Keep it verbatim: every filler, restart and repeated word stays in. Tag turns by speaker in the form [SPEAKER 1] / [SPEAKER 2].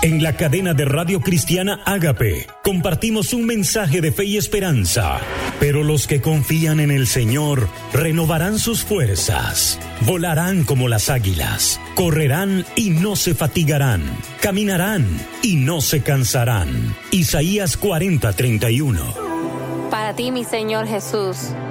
[SPEAKER 1] En la cadena de Radio Cristiana Ágape compartimos un mensaje de fe y esperanza. Pero los que confían en el Señor renovarán sus fuerzas, volarán como las águilas, correrán y no se fatigarán, caminarán y no se cansarán. Isaías cuarenta, treinta y uno.
[SPEAKER 2] Para ti, mi Señor Jesús,